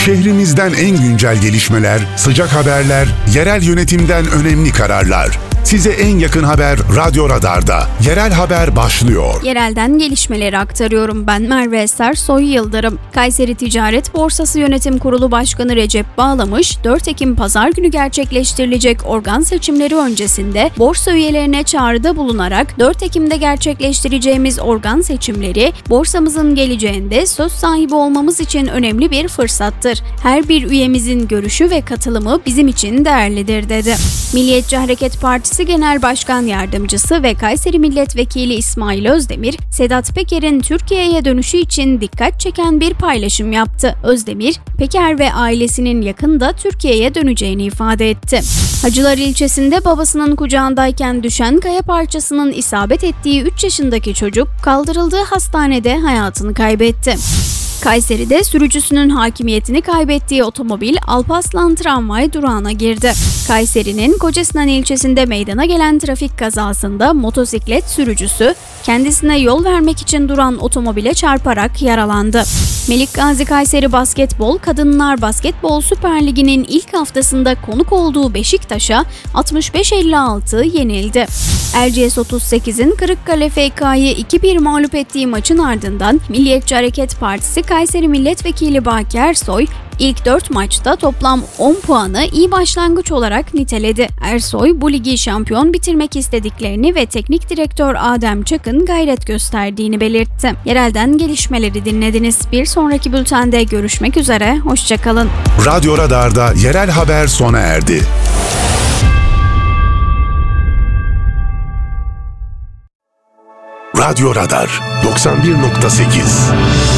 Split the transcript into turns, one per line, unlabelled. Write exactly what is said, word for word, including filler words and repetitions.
Şehrimizden en güncel gelişmeler, sıcak haberler, yerel yönetimden önemli kararlar. Size en yakın haber Radyo Radar'da. Yerel haber başlıyor.
Yerelden gelişmeleri aktarıyorum. Ben Merve Eser Soy Yıldırım. Kayseri Ticaret Borsası Yönetim Kurulu Başkanı Recep Bağlamış, dört Ekim Pazar günü gerçekleştirilecek organ seçimleri öncesinde borsa üyelerine çağrıda bulunarak dört Ekim'de gerçekleştireceğimiz organ seçimleri borsamızın geleceğinde söz sahibi olmamız için önemli bir fırsattır. Her bir üyemizin görüşü ve katılımı bizim için değerlidir dedi. Milliyetçi Hareket Partisi Genel Başkan Yardımcısı ve Kayseri Milletvekili İsmail Özdemir, Sedat Peker'in Türkiye'ye dönüşü için dikkat çeken bir paylaşım yaptı. Özdemir, Peker ve ailesinin yakında Türkiye'ye döneceğini ifade etti. Hacılar ilçesinde babasının kucağındayken düşen kaya parçasının isabet ettiği üç yaşındaki çocuk kaldırıldığı hastanede hayatını kaybetti. Kayseri'de sürücüsünün hakimiyetini kaybettiği otomobil Alparslan tramvay durağına girdi. Kayseri'nin Kocasinan ilçesinde meydana gelen trafik kazasında motosiklet sürücüsü kendisine yol vermek için duran otomobile çarparak yaralandı. Melik Gazi Kayseri Basketbol Kadınlar Basketbol Süper Ligi'nin ilk haftasında konuk olduğu Beşiktaş'a altmış beş elli altı yenildi. Erciyes otuz sekizin Kırıkkale F K'yı iki bir mağlup ettiği maçın ardından Milliyetçi Hareket Partisi Kayseri Milletvekili Baki Ersoy, İlk dört maçta toplam on puanı iyi başlangıç olarak niteledi. Ersoy, bu ligi şampiyon bitirmek istediklerini ve teknik direktör Adem Çakın gayret gösterdiğini belirtti. Yerelden gelişmeleri dinlediniz. Bir sonraki bültende görüşmek üzere, hoşçakalın.
Radyo Radar'da yerel haber sona erdi. Radyo Radar doksan bir nokta sekiz